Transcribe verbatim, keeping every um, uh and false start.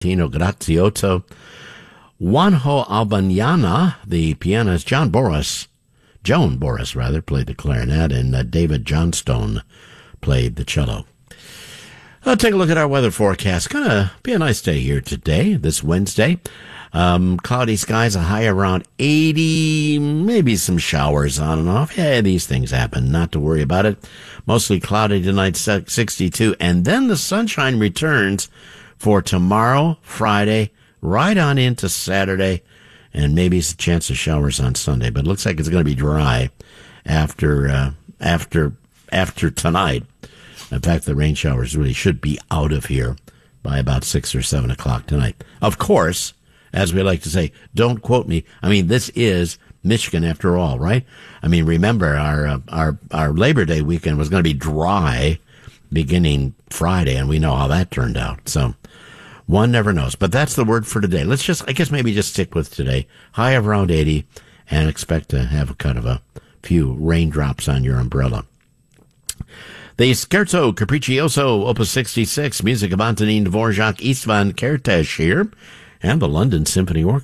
Tino Grazioso. Juanjo Albaniana, the pianist. John Boris, Joan Boris, rather, played the clarinet, and uh, David Johnstone played the cello. I'll take a look at our weather forecast. Going to be a nice day here today, this Wednesday. Um, cloudy skies, a high around eighty, maybe some showers on and off. Yeah, these things happen. Not to worry about it. Mostly cloudy tonight, sixty-two. And then the sunshine returns for tomorrow, Friday, right on into Saturday, and maybe a chance of showers on Sunday. But it looks like it's going to be dry after, uh, after, after tonight. In fact, the rain showers really should be out of here by about six or seven o'clock tonight. Of course, as we like to say, don't quote me. I mean, this is Michigan after all, right? I mean, remember our uh, our our Labor Day weekend was going to be dry beginning Friday, and we know how that turned out. So one never knows. But that's the word for today. Let's just, I guess, maybe just stick with today. High of around eighty, and expect to have a kind of a few raindrops on your umbrella. The Scherzo Capriccioso, Opus sixty-six, music of Antonin Dvorak, Istvan Kertész here, and the London Symphony Orchestra.